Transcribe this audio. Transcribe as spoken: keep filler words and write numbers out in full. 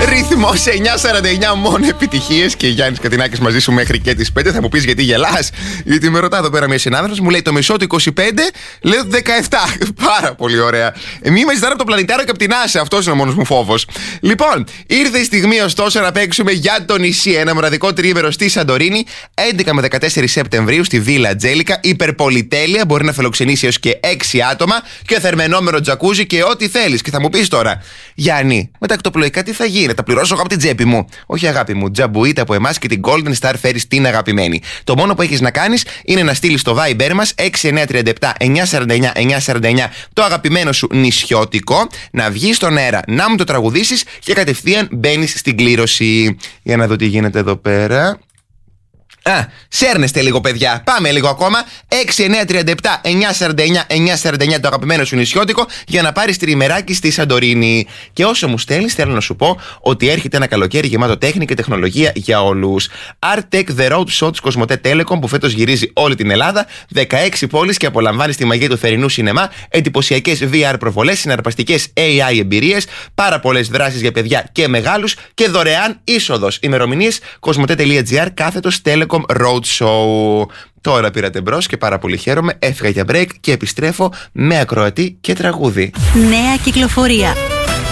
Ρυθμός εννιά σαράντα εννιά, μόνο επιτυχίες. Και Γιάννης Κατινάκης μαζί σου μέχρι και τις πέντε. Θα μου πεις γιατί γελάς? Γιατί με ρωτά εδώ πέρα μια συνάδελφος, μου λέει το μισό του είκοσι πέντε, λέω δεκαεπτά. Πάρα πολύ ωραία. Μη με ζητάνε από το πλανητάριο και από την Άση. Αυτός είναι ο μόνος μου φόβος. Λοιπόν, ήρθε η στιγμή ωστόσο να παίξουμε για το νησί. Ένα μοναδικό τριήμερο στη Σαντορίνη, έντεκα με δεκατέσσερις Σεπτεμβρίου στη Βίλα Ατζέλικα. Υπερπολιτέλεια, μπορεί να φιλοξενήσει έως και έξι άτομα και θερμενόμενο τζακούζι και ό,τι θέλεις. Και θα μου πεις τώρα, Γιάννη, με τα εκτοπλοϊκά τι θα γίνει? Τα πληρώσω εγώ από την τσέπη μου? Όχι, αγάπη μου, τζαμπουίτα από εμάς και την Golden Star φέρεις την αγαπημένη. Το μόνο που έχεις να κάνεις είναι να στείλεις στο Viber μας έξι εννιά τρία επτά εννιά σαράντα εννιά εννιά σαράντα εννιά το αγαπημένο σου νησιώτικο, να βγεις στον αέρα, να μου το τραγουδήσεις και κατευθείαν μπαίνεις στην κλήρωση. Για να δω τι γίνεται εδώ πέρα. Α, σέρνεστε λίγο, παιδιά. Πάμε λίγο ακόμα. έξι εννιά τρία επτά εννιά σαράντα εννιά εννιά σαράντα εννιά το αγαπημένο σου νησιώτικο για να πάρεις τριημεράκι στη Σαντορίνη. Και όσο μου στέλνεις, θέλω να σου πω ότι έρχεται ένα καλοκαίρι γεμάτο τέχνη και τεχνολογία για όλους. Artec The Road Show της Κοσμοτέ Telecom που φέτος γυρίζει όλη την Ελλάδα. δεκαέξι πόλεις και απολαμβάνεις τη μαγεία του θερινού σινεμά. Εντυπωσιακές βι αρ προβολές, συναρπαστικές έι άι εμπειρίες, πάρα πολλές δράσεις για παιδιά και μεγάλους και δωρεάν είσοδος. Ημερομηνίες κοσμοτέ.gr κάθετος Telecom Road Show. Τώρα πήρατε μπρος και πάρα πολύ χαίρομαι. Έφυγα για break και επιστρέφω με ακροατή και τραγούδι. Νέα κυκλοφορία.